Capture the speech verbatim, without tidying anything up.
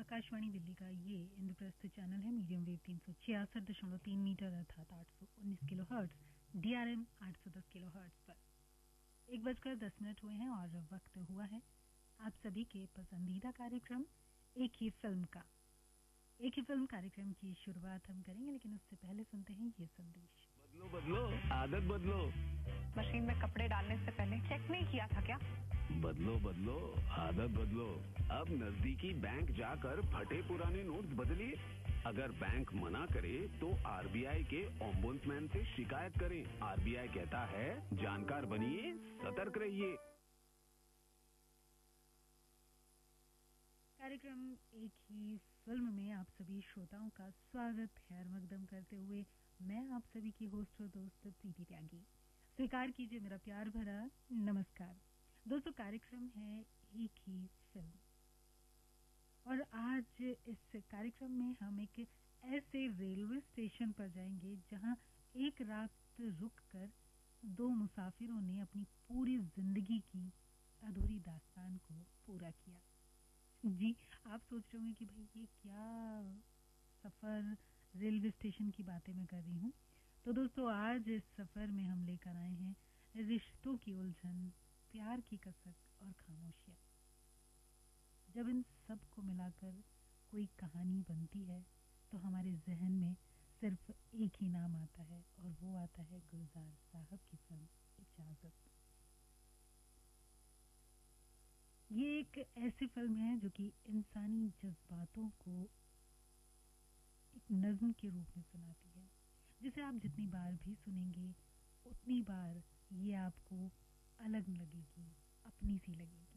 आकाशवाणी दिल्ली का ये इंद्रप्रस्थ चैनल है। मीडियम वेव तीन सौ छियासठ दशमलव तीन मीटर अर्थात आठ सौ उन्नीस किलो हर्ट्ज, डीआरएम आठ सौ दस किलो हर्ट्ज पर एक बजकर दस मिनट हुए हैं और वक्त हुआ है आप सभी के पसंदीदा कार्यक्रम एक ही फिल्म का। एक ही फिल्म कार्यक्रम की शुरुआत हम करेंगे, लेकिन उससे पहले सुनते हैं ये संदेश। बदलो बदलो आदत बदलो। मशीन में कपड़े डालने से पहले चेक नहीं किया था क्या? बदलो बदलो आदत बदलो। अब नजदीकी बैंक जाकर फटे पुराने नोट्स बदलिए। अगर बैंक मना करे तो आरबीआई के ओम्बुड्समैन से शिकायत करें। आरबीआई कहता है जानकार बनिए, सतर्क रहिए। कार्यक्रम एक ही फिल्म में आप सभी श्रोताओं का स्वागत खैर मकदम करते हुए मैं आप सभी की होस्ट और दोस्त प्रीति त्यागी। स्वीकार कीजिए मेरा प्यार भरा नमस्कार। दोस्तों, कार्यक्रम है एक ही फिल्म और आज इस कार्यक्रम में हम एक ऐसे रेलवे स्टेशन पर जाएंगे जहां एक रात रुककर दो मुसाफिरों ने अपनी पूरी जिंदगी की अधूरी दास्तान को पूरा किया। जी, आप सोच रहे होंगे कि भाई ये क्या सफर, रेलवे स्टेशन की बातें मैं कर रही हूँ। तो दोस्तों, आज इस सफर में हम लेकर आए हैं रिश्तों की उलझन, प्यार की कसक और खामोशियां। जब इन सब को मिलाकर कोई कहानी बनती है तो हमारे जहन में सिर्फ एक ही नाम आता है और वो आता है गुलजार साहब की फिल्म इजाजत। ये एक ऐसी फिल्म है जो कि इंसानी जज्बातों को एक नज्म के रूप में सुनाती है, जिसे आप जितनी बार भी सुनेंगे उतनी बार ये आपको अलग लगेगी, अपनी सी लगेगी।